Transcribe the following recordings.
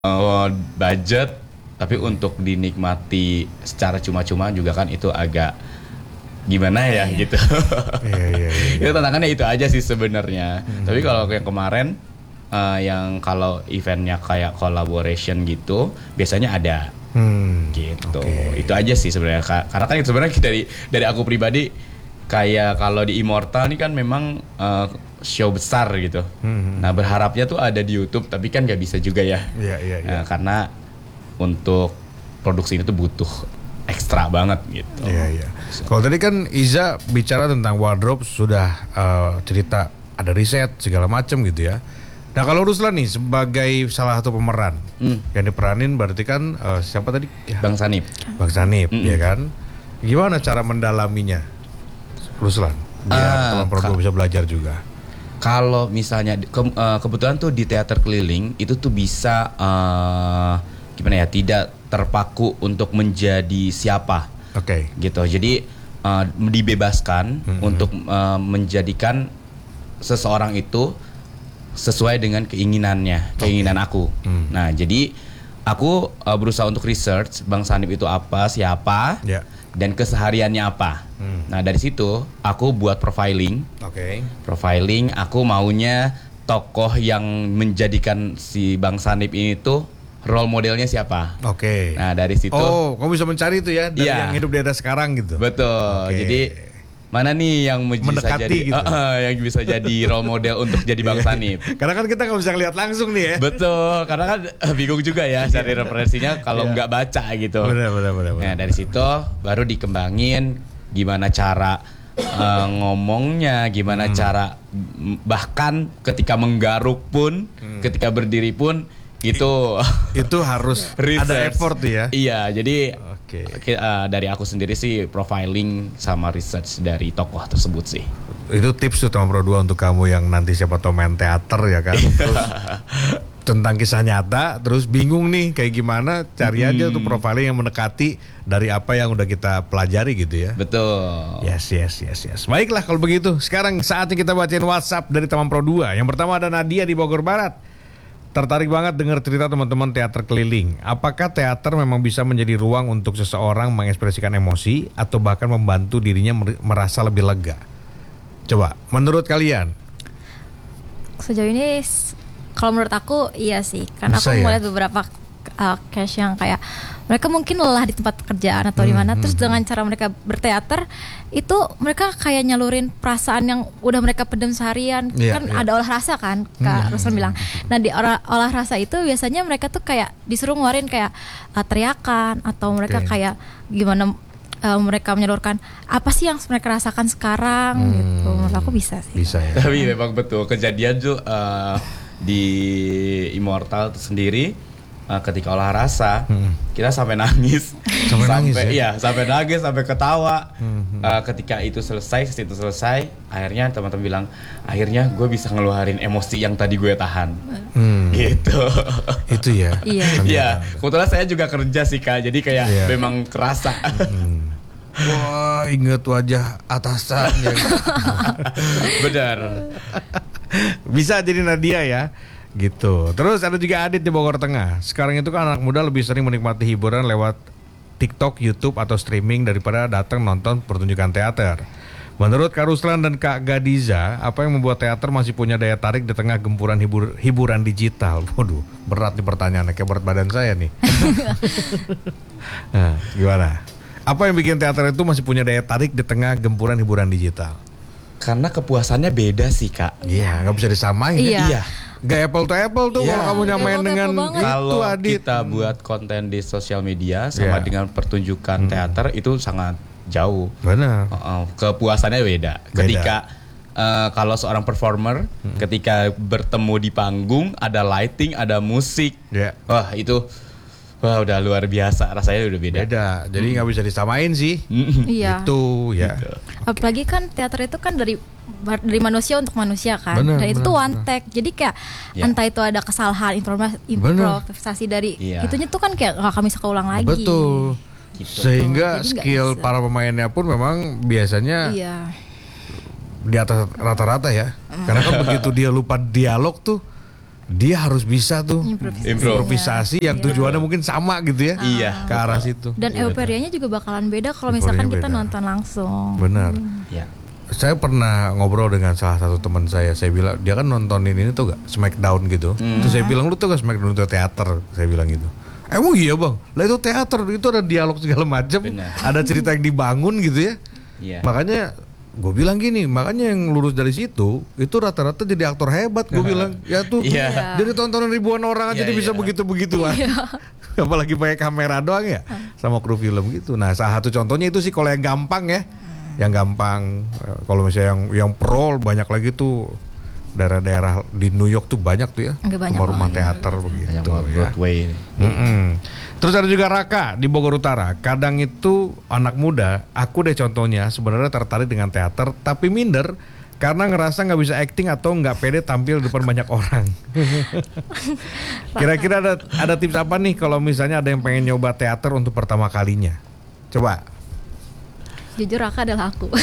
budget, tapi untuk dinikmati secara cuma-cuma juga kan itu agak gimana ya gitu. Itu tantangannya itu aja sih sebenarnya. Tapi kalau yang kemarin yang kalau eventnya kayak collaboration gitu biasanya ada gitu. Itu aja sih sebenarnya. Karena kan sebenarnya dari aku pribadi kayak kalau di Immortal ini kan memang show besar gitu. Nah berharapnya tuh ada di YouTube tapi kan nggak bisa juga ya. Karena untuk produksi ini tuh butuh ekstra banget gitu. Kalau tadi kan Iza bicara tentang wardrobe, sudah cerita ada riset segala macam gitu ya. Nah kalau Ruslan nih sebagai salah satu pemeran yang diperanin berarti kan siapa tadi? Bang Sanip. Bang Sanip ya kan. Gimana cara mendalaminya Ruslan? Biar teman-teman bisa belajar juga. Kalau misalnya kebetulan tuh di teater keliling itu tuh bisa gimana ya, tidak terpaku untuk menjadi siapa. Gitu. Jadi dibebaskan untuk menjadikan seseorang itu sesuai dengan keinginan aku. Nah, jadi aku berusaha untuk research Bang Sanip itu apa, siapa, dan kesehariannya apa. Nah, dari situ aku buat profiling. Profiling, aku maunya tokoh yang menjadikan si Bang Sanip ini tuh role modelnya siapa. Nah, dari situ kamu bisa mencari itu ya dari yang hidup di era sekarang gitu. Betul. Jadi mana nih yang bisa jadi gitu. Yang bisa jadi role model untuk jadi Bang Sanip. Karena kan kita nggak bisa lihat langsung nih ya. Betul, karena kan bingung juga ya cari referensinya kalau nggak baca gitu. Benar. Nah dari situ baru dikembangin gimana cara ngomongnya, gimana cara bahkan ketika menggaruk pun, ketika berdiri pun itu harus ada effort ya. Iya, jadi dari aku sendiri sih profiling sama research dari tokoh tersebut sih. Itu tips utama Pro 2 untuk kamu yang nanti siapa tahu main teater ya kan. Terus tentang kisah nyata, terus bingung nih kayak gimana, cari aja tuh profiling yang mendekati dari apa yang udah kita pelajari gitu ya. Betul. Yes. Baiklah kalau begitu, sekarang saatnya kita bacain WhatsApp dari teman Pro 2. Yang pertama ada Nadia di Bogor Barat. Tertarik banget dengar cerita teman-teman teater keliling. Apakah teater memang bisa menjadi ruang untuk seseorang mengekspresikan emosi atau bahkan membantu dirinya merasa lebih lega? Coba, menurut kalian? Sejauh ini, kalau menurut aku iya sih. Karena aku melihat beberapa case yang kayak mereka mungkin lelah di tempat pekerjaan atau di mana, terus dengan cara mereka berteater itu mereka kayak nyalurin perasaan yang udah mereka pendam seharian. Ada olah rasa kan, Kak Ruslan bilang. Nah di olah rasa itu biasanya mereka tuh kayak disuruh ngeluarin kayak teriakan atau mereka kayak gimana mereka menyalurkan apa sih yang mereka rasakan sekarang gitu. Menurut aku bisa sih. Bisa ya. Tapi memang betul kejadian tuh di Immortal sendiri. Ketika olah rasa kita sampai nangis, sampai nangis, sampai ketawa. Ketika itu selesai, sesi itu selesai, akhirnya teman-teman bilang, akhirnya gue bisa ngeluarin emosi yang tadi gue tahan. Gitu. Itu ya. Iya. Kebetulan saya juga kerja sih Kak, jadi kayak memang kerasa. Wah, inget wajah atasannya. Benar. Bisa jadi Nadia ya. Gitu. Terus ada juga Adit di Bogor Tengah. Sekarang itu kan anak muda lebih sering menikmati hiburan lewat TikTok, YouTube atau streaming daripada datang nonton pertunjukan teater. Menurut Kak Ruslan dan Kak Gadiza, apa yang membuat teater masih punya daya tarik di tengah gempuran hiburan digital? Waduh, berat nih pertanyaannya, kayak berat badan saya nih. Nah, gimana? Apa yang bikin teater itu masih punya daya tarik di tengah gempuran hiburan digital? Karena kepuasannya beda sih Kak. Iya, nggak bisa disamain. Iya. Gak apple to apple tuh kalau kamu nyamain dengan itu. Kalau Adit, kita buat konten di sosial media sama dengan pertunjukan teater itu sangat jauh. Benar. Kepuasannya beda. Ketika kalau seorang performer ketika bertemu di panggung ada lighting, ada musik, wah udah luar biasa, rasanya udah beda. Jadi nggak bisa disamain sih. Iya. Itu ya. Apalagi kan teater itu kan dari manusia untuk manusia kan. Dan itu tuh one take. Jadi kayak entah itu ada kesalahan improvisasi dari itunya tuh kan kayak nggak akan bisa keulang lagi. Betul. Gitu. Sehingga skill para pemainnya pun memang biasanya di atas rata-rata ya. Karena kan begitu dia lupa dialog tuh, dia harus bisa tuh improvisasi yang tujuannya mungkin sama gitu ya. Iya. Ke arah situ. Dan euforianya juga bakalan beda kalau misalkan kita nonton langsung. Benar. Ya. Saya pernah ngobrol dengan salah satu teman saya bilang dia kan nontonin ini tuh gak Smackdown gitu. Terus saya bilang lu tuh gak Smackdown itu teater, saya bilang gitu. Emang iya bang, lah itu teater, itu ada dialog segala macam, ada cerita yang dibangun gitu ya. Makanya gue bilang gini, makanya yang lulus dari situ itu rata-rata jadi aktor hebat. Gue bilang ya tuh, jadi tontonan ribuan orang aja dia bisa begitu-begituan. Apalagi pakai kamera doang ya, sama kru film gitu. Nah salah satu contohnya itu sih kalau yang gampang ya, yang gampang. Kalau misalnya yang pro banyak lagi tuh. Daerah-daerah di New York tuh banyak tuh ya, rumah teater begitu ya. Terus ada juga Raka di Bogor Utara. Kadang itu anak muda, aku deh contohnya sebenarnya tertarik dengan teater tapi minder karena ngerasa nggak bisa acting atau nggak pede tampil di depan banyak orang. Kira-kira ada tips apa nih kalau misalnya ada yang pengen nyoba teater untuk pertama kalinya? Coba. Jujur Raka adalah aku.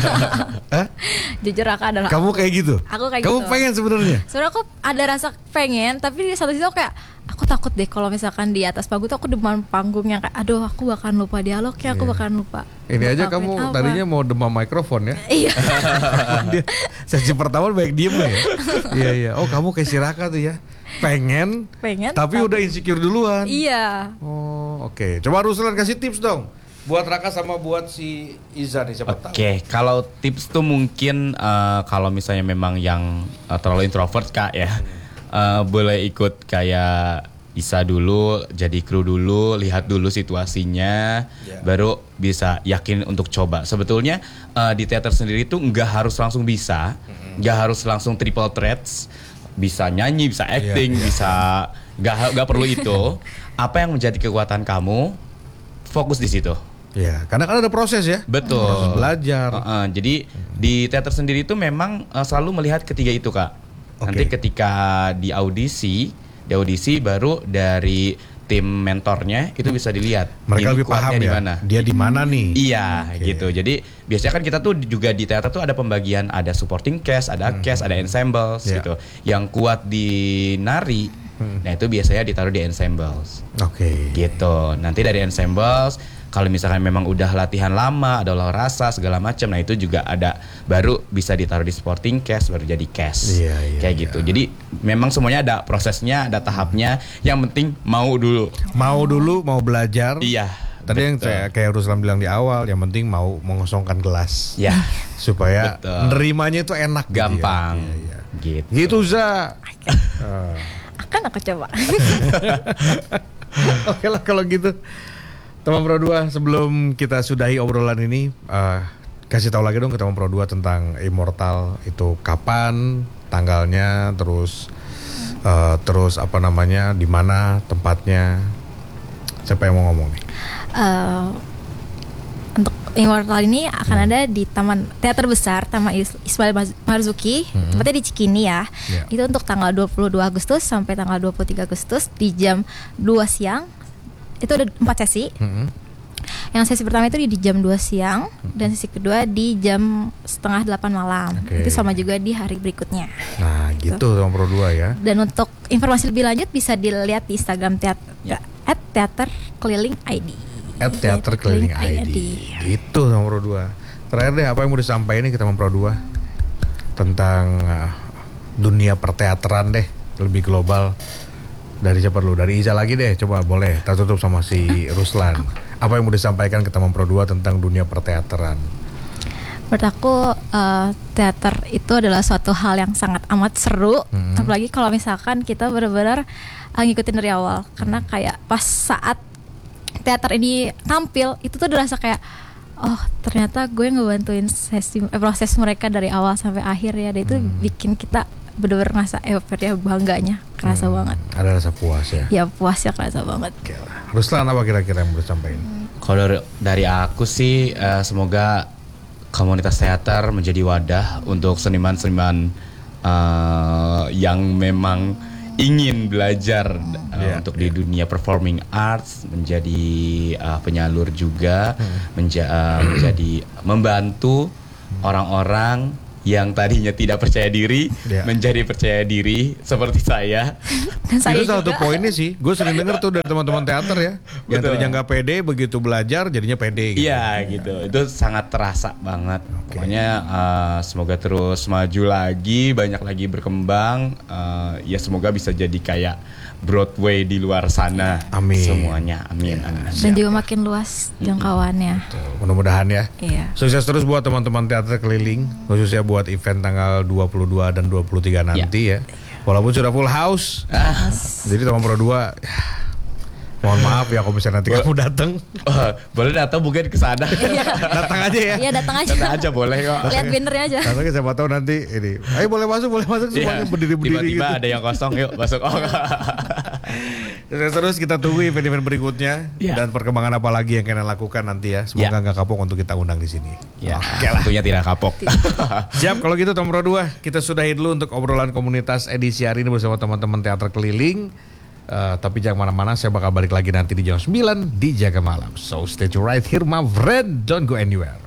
Jujur Raka adalah kamu kayak gitu. Aku kayak kamu gitu. Pengen sebenarnya. Sebenarnya aku ada rasa pengen, tapi di satu sisi aku kayak aku takut deh kalau misalkan di atas panggung tuh aku depan panggung yang kayak aduh aku bakalan lupa dialognya, aku bakalan lupa. Ini aja kamu tadinya mau demam mikrofon ya. Iya. Sesi pertama baik diem ya. Iya. Oh kamu kayak si Raka tuh ya. Pengen tapi udah insecure duluan. Iya. Oh oke. Coba Ruslan kasih tips dong. Buat Raka sama buat si Iza nih siapa tahu. Oke, kalau tips tuh mungkin kalau misalnya memang yang terlalu introvert Kak ya, boleh ikut kayak Isa dulu, jadi kru dulu, lihat dulu situasinya, baru bisa yakin untuk coba. Sebetulnya di teater sendiri tuh nggak harus langsung bisa, nggak harus langsung triple threats, bisa nyanyi, bisa acting, bisa nggak perlu itu. Apa yang menjadi kekuatan kamu, fokus di situ. Ya, karena kan ada proses ya. Betul. Proses belajar. Jadi di teater sendiri itu memang selalu melihat ketiga itu Kak. Nanti ketika di audisi baru dari tim mentornya itu bisa dilihat. Mereka lebih paham ya. Dimana. Dia di mana nih? Iya, gitu. Jadi biasanya kan kita tuh juga di teater tuh ada pembagian, ada supporting cast, ada cast, ada ensembles gitu. Yang kuat di nari, nah itu biasanya ditaruh di ensembles. Gitu. Nanti dari ensembles kalau misalkan memang udah latihan lama, ada olah rasa segala macam, nah itu juga ada baru bisa ditaruh di supporting cast baru jadi cast. Kayak gitu. Jadi memang semuanya ada prosesnya, ada tahapnya. Yang penting mau dulu, mau belajar. Iya. Tadi yang kayak Ruslan bilang di awal, yang penting mau mengosongkan gelas. Ya. Supaya nerimanya itu enak, gampang. Gitu. Gitu Za. Akan aku coba. Oke lah kalau gitu. Teman Pro 2, sebelum kita sudahi obrolan ini, kasih tahu lagi dong ke teman Pro 2 tentang Immortal itu kapan, tanggalnya, terus apa namanya, di mana tempatnya. Siapa yang mau ngomong nih? Untuk Immortal ini akan ada di Taman Teater Besar Taman Ismail Marzuki, tempatnya di Cikini ya. Itu untuk tanggal 22 Agustus sampai tanggal 23 Agustus di jam 2 siang. Itu ada 4 sesi. Yang sesi pertama itu di jam 2 siang dan sesi kedua di jam 7:30 malam. Itu sama juga di hari berikutnya. Nah, gitu Teman Pro 2 ya. Dan untuk informasi lebih lanjut bisa dilihat di Instagram @teaterkeliling_id. @teaterkeliling_id. Itu Teman Pro 2. Terakhir deh, apa yang mau disampaikan nih ke Teman Pro 2 tentang dunia perteateran deh, lebih global. Dari siapa dulu? Dari Iza lagi deh, coba boleh. Kita tutup sama si Ruslan. Apa yang mau disampaikan ke teman Pro 2 tentang dunia perteateran? Menurut aku teater itu adalah suatu hal yang sangat amat seru. Apalagi kalau misalkan kita benar-benar ngikutin dari awal. Karena kayak pas saat teater ini tampil, itu tuh udah rasa kayak oh ternyata gue ngebantuin proses mereka dari awal sampai akhir ya. Dan itu bikin kita bener-bener ngerasa euforia bangganya, kerasa banget. Ada rasa puas ya? Ya puas ya, kerasa banget. Ruslan, apa kira-kira yang mau disampaikan? Kalau dari aku sih semoga komunitas teater menjadi wadah untuk seniman-seniman yang memang ingin belajar untuk di dunia performing arts, menjadi penyalur juga, menjadi membantu orang-orang yang tadinya tidak percaya diri menjadi percaya diri seperti saya. Dan saya itu salah satu juga. poinnya sih. Gue sering denger tuh dari teman-teman teater ya, yang tadinya nggak pede, begitu belajar jadinya pede. Gitu. Iya gitu. Itu sangat terasa banget. Pokoknya semoga terus maju lagi, banyak lagi berkembang. Ya semoga bisa jadi kayak Broadway di luar sana. Amin. Semuanya. Amin. Amin. Dan juga makin luas jangkauannya. Mudah-mudahan ya. Iya. Sukses terus buat teman-teman teater keliling, khususnya buat event tanggal 22 dan 23 nanti ya. Walaupun sudah full house. Jadi teman Pro 2 mohon maaf ya kalau misalnya nanti kamu datang. Boleh datang mungkin ke sana. Datang aja ya. Iya, datang aja. Datang aja boleh kok. Lihat bannernya aja. Datang siapa tahu nanti ini. Ayo boleh masuk semuanya berdiri-berdiri Tiba-tiba gitu. ada yang kosong, yuk masuk. Terus kita tunggu event-event berikutnya dan perkembangan apa lagi yang kalian lakukan nanti ya. Semoga nggak kapok untuk kita undang di sini. Ya, tentunya tidak kapok. Siap, kalau gitu Tom Pro 2, kita sudahi dulu untuk obrolan komunitas edisi hari ini bersama teman-teman teater keliling. Tapi jangan mana-mana, saya bakal balik lagi nanti di jam 9 di Jaga Malam. So stay right here my friend, don't go anywhere.